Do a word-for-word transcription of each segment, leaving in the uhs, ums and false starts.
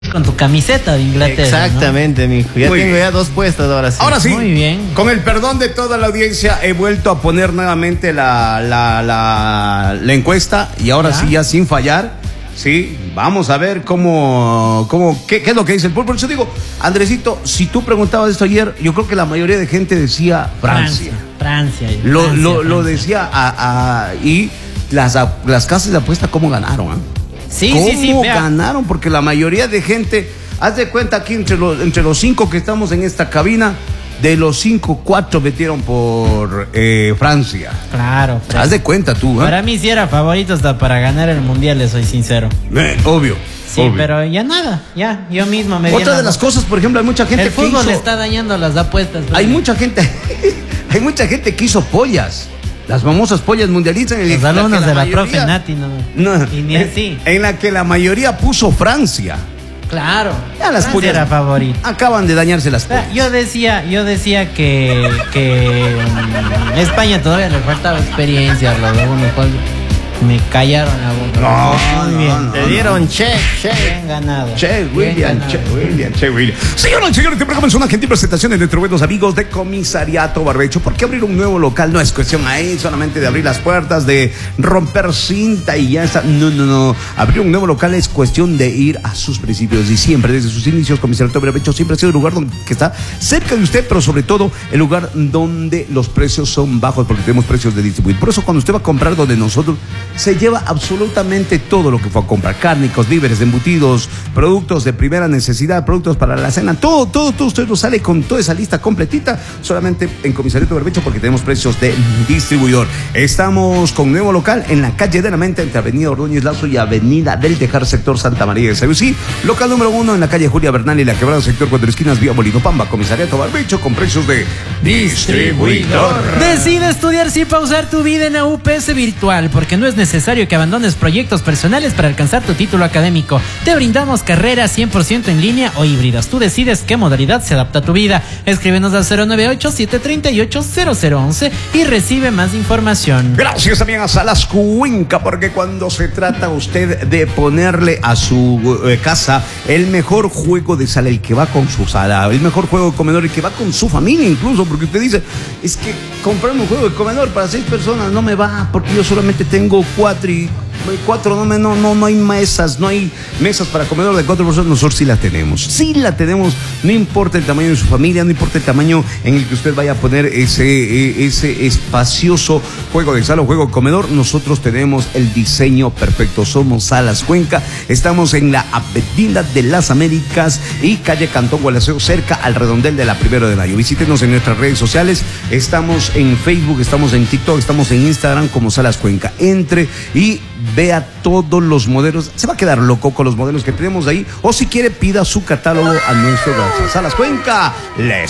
con tu camiseta de Inglaterra. Exactamente, ¿no? mijo. Ya Muy tengo bien. ya dos puestas ahora sí. Ahora sí, Muy bien. con el perdón de toda la audiencia, he vuelto a poner nuevamente la, la, la, la encuesta y ahora ¿Ya? sí, ya sin fallar. Sí, vamos a ver cómo, cómo qué, qué es lo que dice el pueblo. Por eso digo, Andresito, si tú preguntabas esto ayer, yo creo que la mayoría de gente decía Francia. Francia. Francia Lo, Francia, lo, lo Francia. decía a, a- y las, a- las casas de apuesta, ¿cómo ganaron? ¿Eh? Sí, ¿Cómo sí, sí. vea. ganaron? Porque la mayoría de gente, haz de cuenta aquí entre los, entre los cinco que estamos en esta cabina, de los cinco, cuatro metieron por eh, Francia. Claro, Francia. Haz de cuenta tú, ¿eh? Para mí sí era favorito hasta para ganar el mundial, le soy sincero. Eh, obvio. Sí, obvio. pero ya nada, ya, yo mismo me di Otra en de la- las cosas, por ejemplo, hay mucha gente El que fútbol hizo- le está dañando las apuestas. hay ¿no? mucha gente, hay mucha gente que hizo pollas. Las famosas pollas mundialistas en el- Los la que alumnos de la mayoría- profe Nati, no. No, Y ni así. en la que la mayoría puso Francia. Claro. Ya las Francia pollas era favorito. acaban de dañarse las O sea, pollas. Yo decía, yo decía que, que mm, España todavía le faltaba experiencia, lo de uno, pues, me callaron la boca. No, Muy no, bien. no, Te dieron check, check. Bien ganado. Che, Bien William, ganado. Che, William, Che, William. Señoras y señores, te comenzó una gentil presentación de nuestros buenos amigos de Comisariato Barbecho. Porque abrir un nuevo local no es cuestión ahí solamente de abrir las puertas, de romper cinta y ya está. No, no, no. Abrir un nuevo local es cuestión de ir a sus principios. Y siempre, desde sus inicios, Comisariato Barbecho siempre ha sido el lugar donde, que está cerca de usted, pero sobre todo el lugar donde los precios son bajos, porque tenemos precios de distribuir. Por eso, cuando usted va a comprar donde nosotros, se lleva absolutamente absolutamente todo lo que fue a comprar: cárnicos, víveres, embutidos, productos de primera necesidad, productos para la cena, todo, todo, todo usted nos sale con toda esa lista completita solamente en Comisariato Barbecho, porque tenemos precios de distribuidor. Estamos con nuevo local en la calle de la Mente, entre Avenida Ordóñez Lazo y Avenida del Tejar, sector Santa María de Sayusí. Local número uno en la calle Julia Bernal y la Quebrada, sector Cuatro Esquinas, vía Molino Pamba. Comisariato Barbecho con precios de distribuidor. Decide estudiar sin pausar tu vida en la U P S Virtual, porque no es necesario que abandones proyectos personales para alcanzar tu título académico. Te brindamos carreras cien por ciento en línea o híbridas. Tú decides qué modalidad se adapta a tu vida. Escríbenos al cero nueve ocho, siete tres ocho, cero cero once y recibe más información. Gracias también a Salas Cuenca, porque cuando se trata usted de ponerle a su eh, casa el mejor juego de sala, el que va con su sala, el mejor juego de comedor, el que va con su familia incluso, porque usted dice, es que comprarme un juego de comedor para seis personas no me va, porque yo solamente tengo cuatro y cuatro, no, me, no, no, no hay mesas, no hay mesas para comedor de cuatro personas. Nosotros sí la tenemos, sí la tenemos, no importa el tamaño de su familia, no importa el tamaño en el que usted vaya a poner ese, ese espacioso juego de sala o juego de comedor, nosotros tenemos el diseño perfecto. Somos Salas Cuenca, estamos en la Avenida de las Américas y calle Cantón Gualaceo, cerca al redondel de la Primero de Mayo. Visítenos en nuestras redes sociales, estamos en Facebook, estamos en TikTok, estamos en Instagram como Salas Cuenca. Entre y vea todos los modelos, se va a quedar loco con los modelos que tenemos ahí, o si quiere pida su catálogo a nuestro WhatsApp. Salas Cuenca le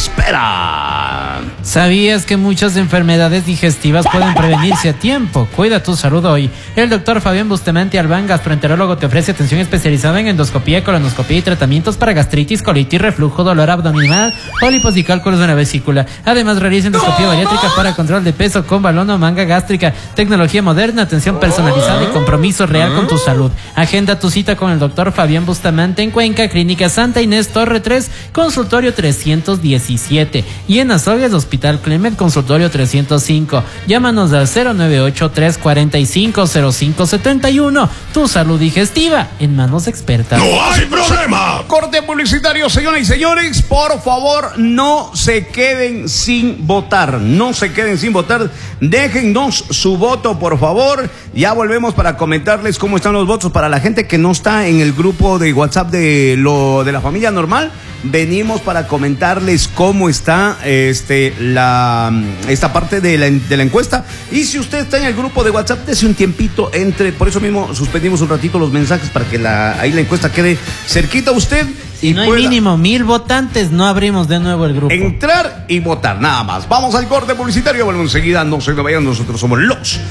espera. ¿Sabías que muchas enfermedades digestivas pueden prevenirse a tiempo? Cuida tu salud hoy. El doctor Fabián Bustamante Albán, gastroenterólogo, te ofrece atención especializada en endoscopía, colonoscopía y tratamientos para gastritis, colitis, reflujo, dolor abdominal, pólipos y cálculos de la vesícula. Además, realiza endoscopía bariátrica para control de peso con balón o manga gástrica, tecnología moderna, atención personalizada y compromiso real con tu salud. Agenda tu cita con el doctor Fabián Bustamante en Cuenca, Clínica Santa Inés Torre tres, consultorio trescientos diecisiete. Y en Azogues, Hospital Clement, consultorio trescientos cinco. Llámanos al cero nueve ocho, tres cuatro cinco, cero cinco siete uno. Tu salud digestiva en manos expertas. ¡No hay problema! Corte publicitario, señoras y señores. Por favor, no se queden sin votar. No se queden sin votar. Déjennos su voto, por favor. Ya volvemos para comentarles cómo están los votos. Para la gente que no está en el grupo de WhatsApp de lo de la familia normal, venimos para comentarles cómo está este la esta parte de la, de la encuesta. Y si usted está en el grupo de WhatsApp, dése un tiempito entre. Por eso mismo suspendimos un ratito los mensajes para que la, ahí la encuesta quede cerquita a usted. Si y no hay pueda mínimo mil votantes, no abrimos de nuevo el grupo. entrar y votar, nada más. Vamos al corte publicitario, bueno, enseguida no se me vayan, nosotros somos los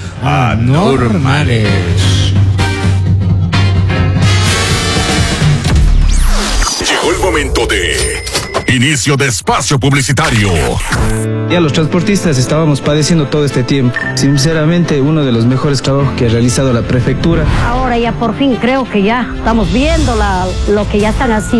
anormales. Llegó el momento de inicio de espacio publicitario. Ya los transportistas estábamos padeciendo todo este tiempo. Sinceramente, uno de los mejores trabajos que ha realizado la prefectura. Ahora ya por fin creo que ya estamos viendo la, lo que ya están haciendo.